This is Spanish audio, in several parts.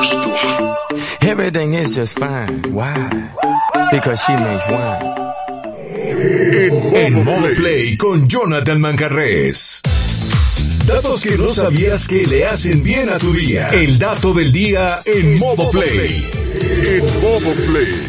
Everything is just fine. Why? Because she makes wine. En Modo Play con Jonathan Manjarrés. Datos que no sabías que le hacen bien a tu día. El dato del día en Modo Play. En Modo Play.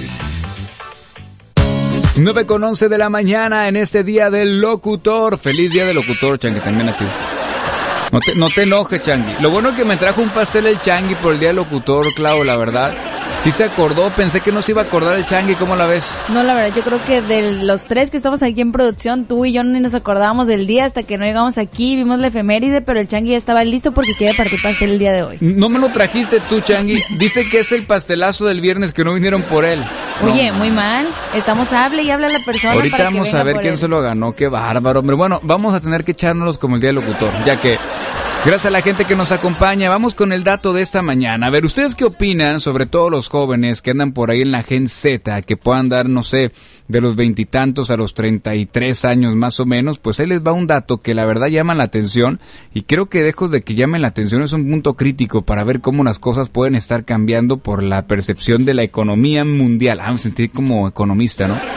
9:11 de la mañana en este día del locutor. Feliz día del locutor, Changi, también a ti. No te enojes, Changi. Lo bueno es que me trajo un pastel el Changi por el día del locutor, Clau, la verdad. Sí se acordó, pensé que no se iba a acordar el Changi, ¿cómo la ves? No, la verdad, yo creo que de los tres que estamos aquí en producción, tú y yo ni nos acordábamos del día hasta que no llegamos aquí, vimos la efeméride, pero el Changi ya estaba listo porque quiere partir pastel el día de hoy. No me lo trajiste tú, Changi. Dice que es el pastelazo del viernes, que no vinieron por él. Oye, muy mal. Estamos hable y habla la persona. Ahorita para vamos que a ver quién él. se lo ganó, qué bárbaro. Pero bueno, vamos a tener que echárnoslos como el día del locutor, ya que... Gracias a la gente que nos acompaña. Vamos con el dato de esta mañana. A ver, ¿ustedes qué opinan sobre todos los jóvenes que andan por ahí en la Gen Z, que puedan dar, no sé, de los 20 y tantos a los 33 años más o menos? Pues ahí les va un dato que la verdad llama la atención, y creo que lejos de que llamen la atención es un punto crítico para ver cómo las cosas pueden estar cambiando por la percepción de la economía mundial. Me sentí como economista, ¿no?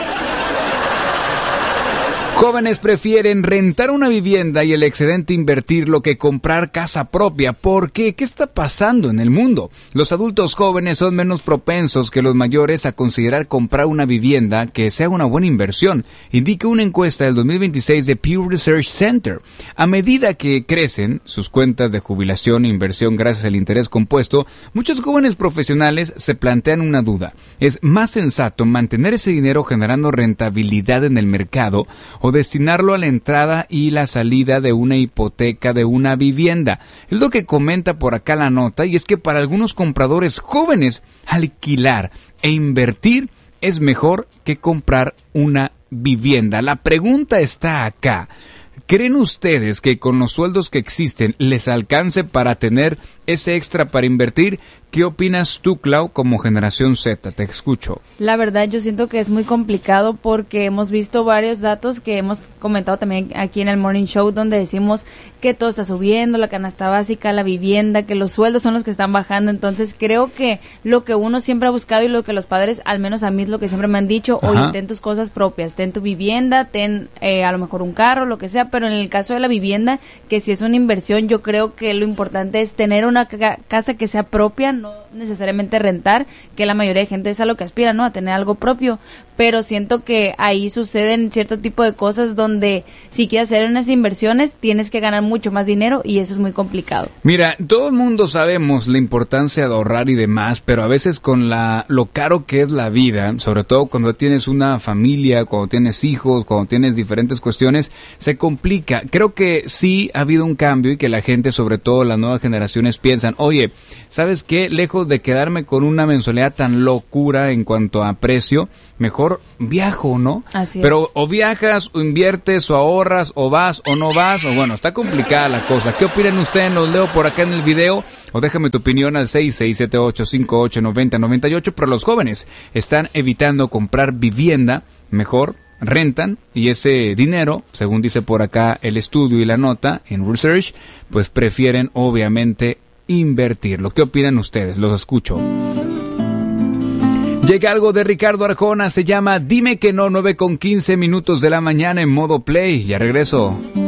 Jóvenes prefieren rentar una vivienda y el excedente invertirlo que comprar casa propia. ¿Por qué? ¿Qué está pasando en el mundo? Los adultos jóvenes son menos propensos que los mayores a considerar comprar una vivienda que sea una buena inversión, indica una encuesta del 2026 de Pew Research Center. A medida que crecen sus cuentas de jubilación e inversión gracias al interés compuesto, muchos jóvenes profesionales se plantean una duda. ¿Es más sensato mantener ese dinero generando rentabilidad en el mercado o destinarlo a la entrada y la salida de una hipoteca de una vivienda? Es lo que comenta por acá la nota, y es que para algunos compradores jóvenes alquilar e invertir es mejor que comprar una vivienda. La pregunta está acá. ¿Creen ustedes que con los sueldos que existen les alcance para tener ese extra para invertir? ¿Qué opinas tú, Clau, como generación Z? Te escucho. La verdad, yo siento que es muy complicado porque hemos visto varios datos que hemos comentado también aquí en el Morning Show, donde decimos que todo está subiendo, la canasta básica, la vivienda, que los sueldos son los que están bajando. Entonces creo que lo que uno siempre ha buscado y lo que los padres, al menos a mí es lo que siempre me han dicho: oye, ten tus cosas propias, ten tu vivienda, ten a lo mejor un carro, lo que sea, pero en el caso de la vivienda, que si es una inversión, yo creo que lo importante es tener una casa que sea propia, no necesariamente rentar, que la mayoría de gente es a lo que aspira, ¿no? A tener algo propio, pero siento que ahí suceden cierto tipo de cosas donde si quieres hacer unas inversiones tienes que ganar mucho más dinero y eso es muy complicado. Mira, todo el mundo sabemos la importancia de ahorrar y demás, pero a veces con lo caro que es la vida, sobre todo cuando tienes una familia, cuando tienes hijos, cuando tienes diferentes cuestiones, se complica. Creo que sí ha habido un cambio y que la gente, sobre todo las nuevas generaciones, piensan, oye, ¿sabes qué? Lejos de quedarme con una mensualidad tan locura en cuanto a precio, mejor viajo, ¿no? Así es. Pero o viajas, o inviertes, o ahorras, o vas, o no vas, o bueno, está complicada la cosa. ¿Qué opinan ustedes? Los leo por acá en el video, o déjame tu opinión al 6678589098. Pero los jóvenes están evitando comprar vivienda, mejor rentan, y ese dinero, según dice por acá el estudio y la nota en Research, pues prefieren obviamente invertirlo. ¿Qué opinan ustedes? Los escucho. Llega algo de Ricardo Arjona, se llama Dime que no, 9:15 de la mañana en Modo Play. Ya regreso.